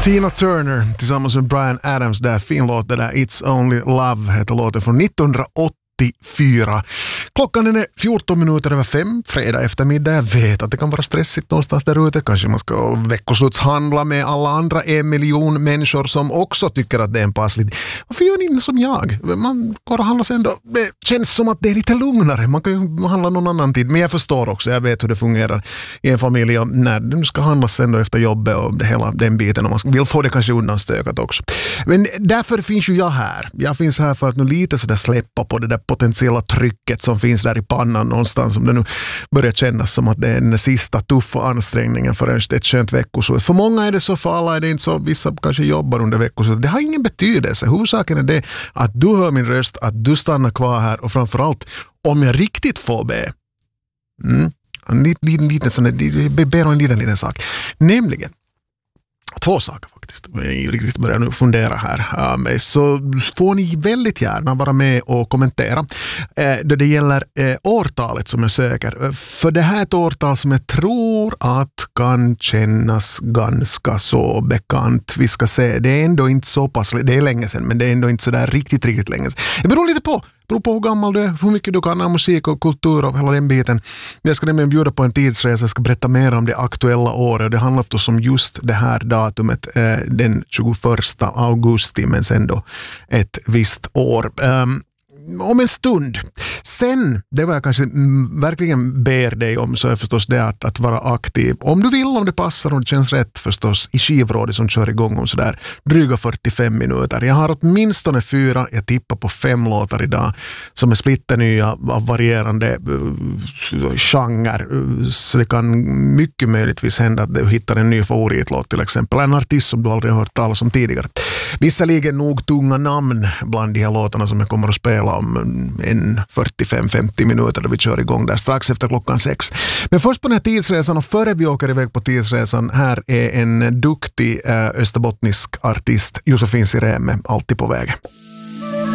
Tina Turner tillsammans med Bryan Adams där, fin låt det där, It's Only Love heter låten från 1984. Klockan är 14 minuter över 5, fredag eftermiddag. Jag vet att det kan vara stressigt någonstans där ute. Kanske man ska veckoslutshandla med alla andra 1 miljon människor som också tycker att det är en passligt. Varför gör ni inte som jag? Man går och handlar sen då. Det känns som att det är lite lugnare. Man kan ju handla någon annan tid. Men jag förstår också, jag vet hur det fungerar i en familj. Och när du ska handla sen då efter jobbet och hela den biten. Och man vill få det kanske undanstökat också. Men därför finns ju jag här. Jag finns här för att nu lite sådär släppa på det där potentiella trycket som finns där i pannan någonstans, om det nu börjar kännas som att det är den sista tuffa ansträngningen för ett skönt veckoslut. För många är det så, för alla är det inte så. Vissa kanske jobbar under veckoslut. Det har ingen betydelse. Huvudsaken är det att du hör min röst, att du stannar kvar här och framförallt om jag riktigt får be. Ber om en liten sak. Nämligen 2 saker faktiskt. Jag riktigt börjar nu fundera här. Så får ni väldigt gärna vara med och kommentera då det gäller årtalet som jag söker. För det här är ett årtal som jag tror att kan kännas ganska så bekant. Vi ska se, det är ändå inte så pass, det är länge sedan, men det är ändå inte så där riktigt länge sedan. Det beror lite på hur gammal du är, hur mycket du kan av musik och kultur och hela den biten. Jag ska nämligen bjuda på en tidsresa, jag ska berätta mer om det aktuella året. Det handlar förstås om just det här datumet, den 21 augusti, men sen då ett visst år. Om en stund. Sen, det var jag kanske verkligen ber dig om, så är förstås det att vara aktiv. Om du vill, om det passar och det känns rätt förstås, i skivrådet som kör igång om sådär dryga 45 minuter. Jag har åtminstone 4, jag tippar på 5 låtar idag som är splitternya av varierande genre. Så det kan mycket möjligtvis hända att du hittar en ny favoritlåt till exempel. En artist som du aldrig har hört talas om tidigare. Visserligen nog tunga namn bland de här låtarna som jag kommer att spela om en 45-50 minuter då vi kör igång där strax efter klockan 6. Men först på den här tidsresan, och före vi åker iväg på tidsresan, här är en duktig österbottnisk artist, Josefin Sireme, alltid på väg.